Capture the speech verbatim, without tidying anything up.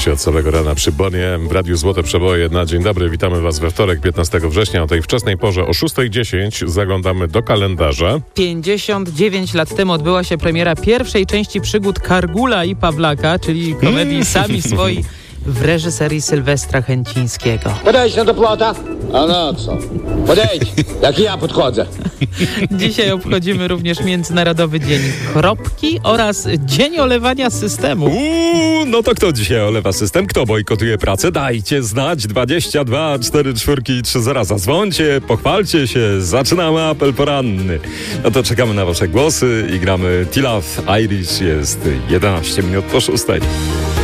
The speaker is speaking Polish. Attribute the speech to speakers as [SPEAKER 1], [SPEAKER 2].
[SPEAKER 1] się od samego rana przy Bonie w Radiu Złote Przeboje na dzień dobry. Witamy Was we wtorek, piętnastego września. O tej wczesnej porze o szósta dziesięć zaglądamy do kalendarza.
[SPEAKER 2] pięćdziesiąt dziewięć lat temu odbyła się premiera pierwszej części przygód Kargula i Pawlaka, czyli komedii Sami Swoi w reżyserii Sylwestra Chęcińskiego.
[SPEAKER 3] Podejdź no do plota. A no co? Podejdź, jak ja podchodzę.
[SPEAKER 2] Dzisiaj obchodzimy również Międzynarodowy Dzień Kropki oraz Dzień Olewania Systemu.
[SPEAKER 4] Uuu, no to kto dzisiaj olewa system? Kto bojkotuje pracę? Dajcie znać. dwadzieścia dwa cztery czwórki trzy zero. Zadzwońcie, pochwalcie się. Zaczynamy apel poranny. No to czekamy na wasze głosy i gramy T-Love Irish. Jest jedenaście minut po szóstej.